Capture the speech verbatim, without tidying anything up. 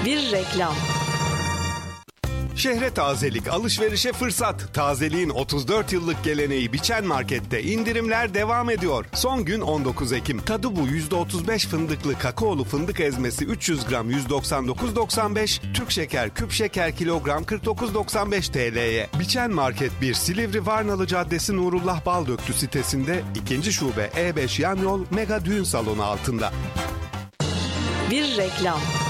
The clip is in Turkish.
Bir reklam. Şehre tazelik, alışverişe fırsat. Tazeliğin otuz dört yıllık geleneği Biçen Market'te indirimler devam ediyor. Son gün on dokuz Ekim. Tadubu yüzde otuz beş fındıklı kakaolu fındık ezmesi üç yüz gram yüz doksan dokuz doksan beş. Türk şeker küp şeker kilogram kırk dokuz doksan beş T L'ye. Biçen Market bir Silivri Varnalı Caddesi Nurullah Baldöktü sitesinde, ikinci şube E beş yan yol Mega Düğün Salonu altında. Bir reklam.